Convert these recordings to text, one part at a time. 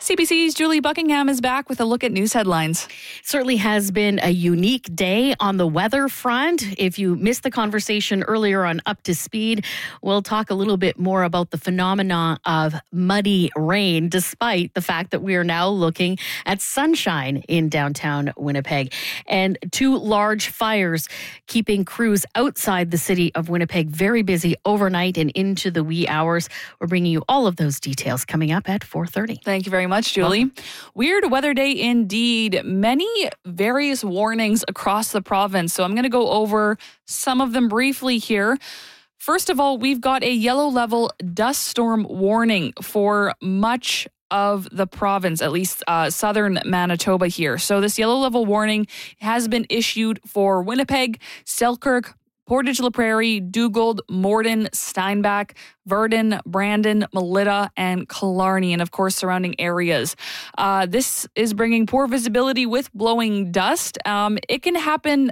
CBC's Julie Buckingham is back with a look at news headlines. Certainly has been a unique day on the weather front. If you missed the conversation earlier on Up to Speed, we'll talk a little bit more about the phenomenon of muddy rain, despite the fact that we are now looking at sunshine in downtown Winnipeg. And two large fires keeping crews outside the city of Winnipeg very busy overnight and into the wee hours. We're bringing you all of those details coming up at 4:30. Thank you very much, Julie. Weird weather day indeed. Many various warnings across the province. So I'm going to go over some of them briefly here. First of all, we've got a yellow level dust storm warning for much of the province, at least southern Manitoba here. So this yellow level warning has been issued for Winnipeg, Selkirk, Portage-La Prairie, Dugald, Morden, Steinbach, Virden, Brandon, Melita, and Killarney, and of course surrounding areas. This is bringing poor visibility with blowing dust. It can happen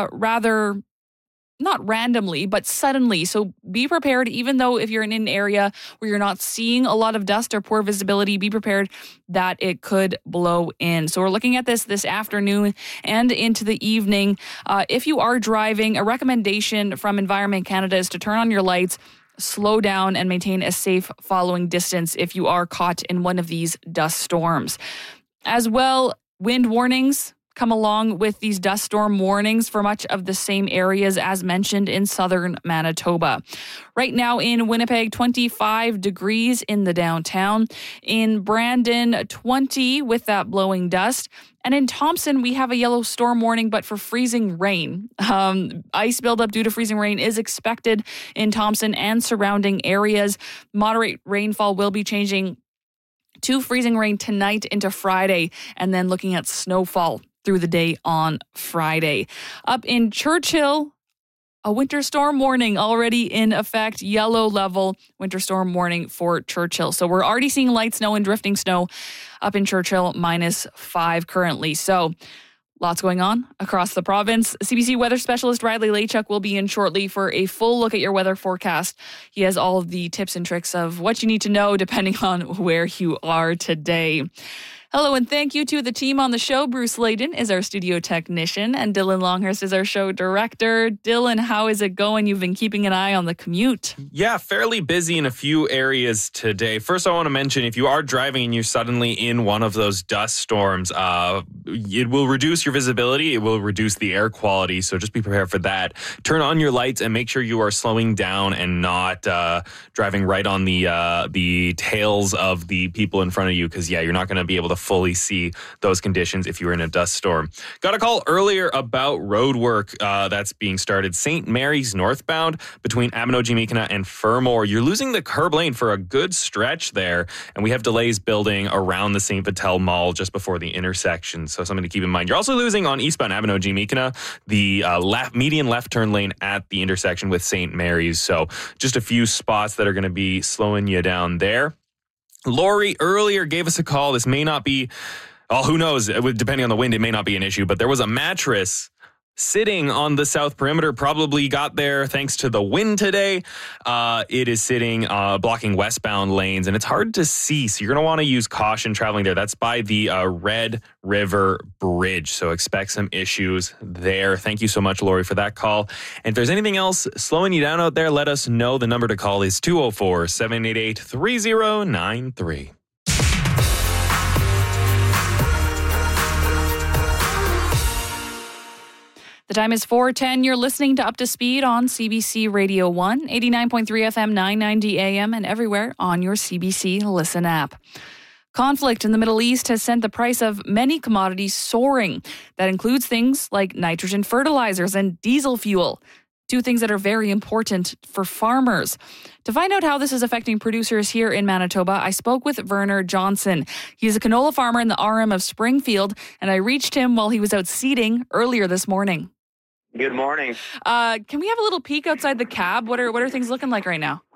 rather not randomly, but suddenly. So be prepared, even though if you're in an area where you're not seeing a lot of dust or poor visibility, be prepared that it could blow in. So we're looking at this afternoon and into the evening. If you are driving, a recommendation from Environment Canada is to turn on your lights, slow down, and maintain a safe following distance if you are caught in one of these dust storms. As well, wind warnings come along with these dust storm warnings for much of the same areas as mentioned in southern Manitoba. Right now in Winnipeg, 25 degrees in the downtown. In Brandon, 20 with that blowing dust. And in Thompson, we have a yellow storm warning, but for freezing rain. Ice buildup due to freezing rain is expected in Thompson and surrounding areas. Moderate rainfall will be changing to freezing rain tonight into Friday, and then looking at snowfall through the day on Friday. Up in Churchill, a winter storm warning already in effect, yellow level winter storm warning for Churchill. So we're already seeing light snow and drifting snow up in Churchill, -5 currently. So lots going on across the province. CBC weather specialist Riley Lachuk will be in shortly for a full look at your weather forecast. He has all of the tips and tricks of what you need to know depending on where you are today. Hello and thank you to the team on the show. Bruce Layden is our studio technician and Dylan Longhurst is our show director. Dylan, how is it going? You've been keeping an eye on the commute. Yeah, fairly busy in a few areas today. First, I want to mention if you are driving and you're suddenly in one of those dust storms, it will reduce your visibility. It will reduce the air quality. So just be prepared for that. Turn on your lights and make sure you are slowing down and not driving right on the tails of the people in front of you. Because, yeah, you're not going to be able to fully see those conditions if you're in a dust storm. Got a call earlier about road work that's being started. St. Mary's northbound between Abinogi-Meekina and Fermor. You're losing the curb lane for a good stretch there, and we have delays building around the St. Vital Mall just before the intersection, so something to keep in mind. You're also losing on eastbound Abinogi-Meekina, the median left turn lane at the intersection with St. Mary's, so just a few spots that are going to be slowing you down there. Lori earlier gave us a call. This may not be, who knows, depending on the wind, it may not be an issue, but there was a mattress sitting on the south perimeter, probably got there thanks to the wind today. It is sitting, blocking westbound lanes, and it's hard to see, so you're going to want to use caution traveling there. That's by the Red River Bridge, so expect some issues there. Thank you so much, Lori, for that call. And if there's anything else slowing you down out there, let us know. The number to call is 204-788-3093. The time is 4:10. You're listening to Up to Speed on CBC Radio 1, 89.3 FM, 990 AM, and everywhere on your CBC Listen app. Conflict in the Middle East has sent the price of many commodities soaring. That includes things like nitrogen fertilizers and diesel fuel, two things that are very important for farmers. To find out how this is affecting producers here in Manitoba, I spoke with Werner Johnson. He's a canola farmer in the RM of Springfield, and I reached him while he was out seeding earlier this morning. Good morning. Can we have a little peek outside the cab? What are things looking like right now?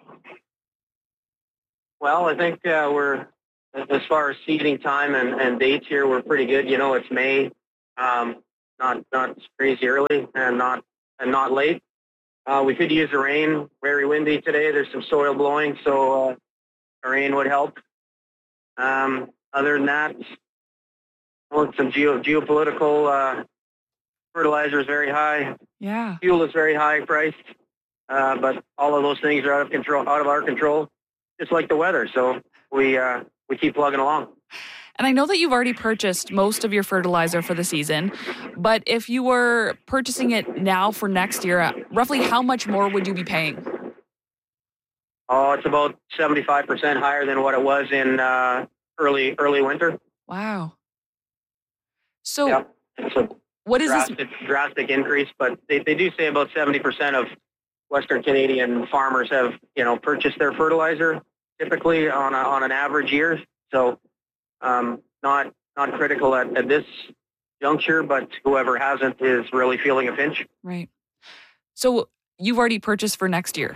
Well, I think we're, as far as seeding time and dates here, we're pretty good. You know, it's May, not crazy early and not late. We could use the rain. Very windy today. There's some soil blowing, so the rain would help. Other than that, well, some geopolitical fertilizer is very high. Yeah. Fuel is very high priced. But all of those things are out of our control, just like the weather. So we keep plugging along. And I know that you've already purchased most of your fertilizer for the season, but if you were purchasing it now for next year, roughly how much more would you be paying? Oh, it's about 75% higher than what it was in early winter. Wow. So Yeah, it's a what is this? drastic increase, but they do say about 70% of Western Canadian farmers have, purchased their fertilizer typically on an average year. So not critical at this juncture, but whoever hasn't is really feeling a pinch. Right. So you've already purchased for next year?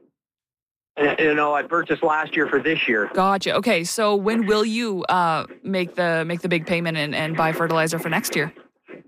I purchased last year for this year. Gotcha. Okay, so when will you make the big payment and buy fertilizer for next year?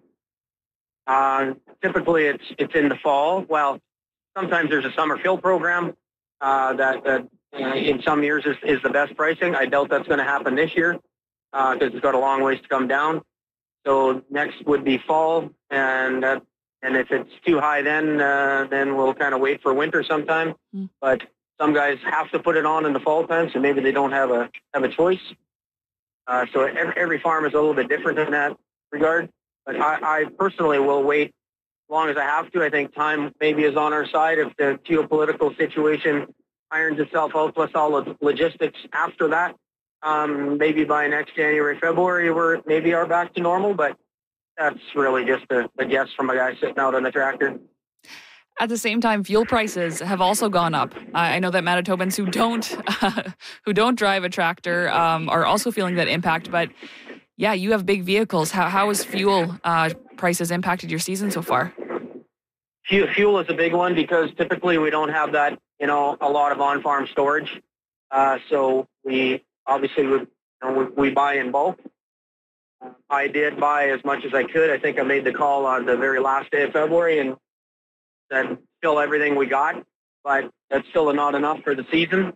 Typically, it's in the fall. Well, sometimes there's a summer fill program that in some years is the best pricing. I doubt that's going to happen this year because it's got a long ways to come down. So next would be fall, and if it's too high, then we'll kind of wait for winter sometime. But some guys have to put it on in the fall time, so maybe they don't have a choice. So every farm is a little bit different in that regard. But I personally will wait as long as I have to. I think time maybe is on our side if the geopolitical situation irons itself out, plus all the logistics after that. Maybe by next January, February, we're maybe are back to normal, but that's really just a guess from a guy sitting out on the tractor. At the same time, fuel prices have also gone up. I know that Manitobans who don't drive a tractor are also feeling that impact. But yeah, you have big vehicles. How has fuel prices impacted your season so far? Fuel is a big one because typically we don't have that, a lot of on-farm storage. So we obviously we buy in bulk. I did buy as much as I could. I think I made the call on the very last day of February and said fill everything we got, but that's still not enough for the season.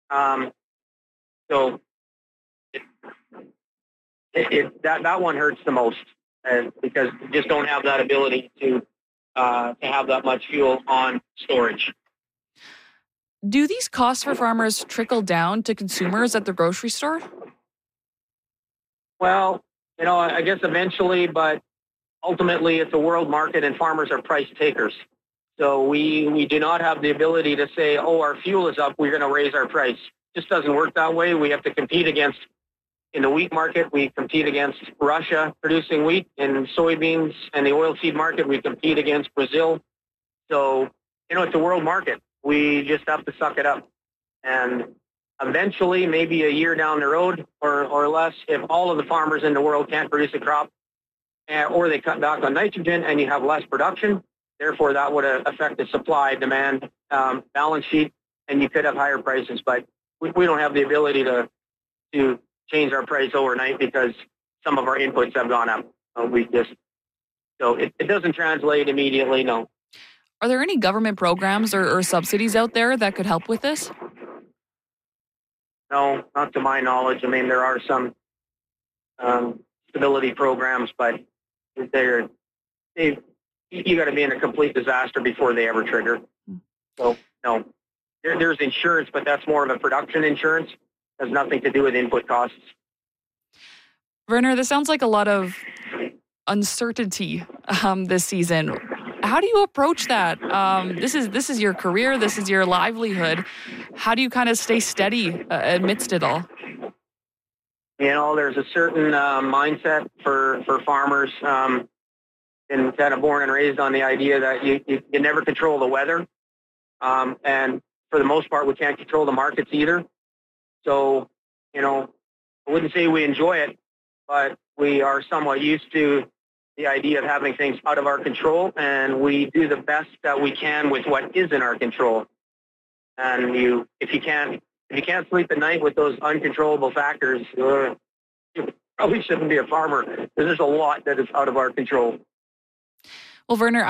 So that one hurts the most because you just don't have that ability to have that much fuel on storage. Do these costs for farmers trickle down to consumers at the grocery store? Well, I guess eventually, but ultimately it's a world market and farmers are price takers. So we do not have the ability to say, our fuel is up, we're going to raise our price. It just doesn't work that way. We have to compete against, in the wheat market, we compete against Russia producing wheat. In soybeans and the oilseed market, we compete against Brazil. So, it's a world market. We just have to suck it up. And eventually, maybe a year down the road or less, if all of the farmers in the world can't produce a crop or they cut back on nitrogen and you have less production, therefore that would affect the supply-demand balance sheet and you could have higher prices. But we don't have the ability to change our price overnight because some of our inputs have gone up. So it doesn't translate immediately, no. Are there any government programs or subsidies out there that could help with this? No, not to my knowledge. I mean, there are some stability programs, but you got to be in a complete disaster before they ever trigger. So, no. There's insurance, but that's more of a production insurance. It has nothing to do with input costs. Werner, this sounds like a lot of uncertainty this season. How do you approach that? This is your career. This is your livelihood. How do you kind of stay steady amidst it all? There's a certain mindset for farmers. Been kind of born and raised on the idea that you never control the weather. And for the most part, we can't control the markets either. So, I wouldn't say we enjoy it, but we are somewhat used to the idea of having things out of our control, and we do the best that we can with what is in our control. And if you can't sleep at night with those uncontrollable factors, you probably shouldn't be a farmer because there's a lot that is out of our control. Well, Werner,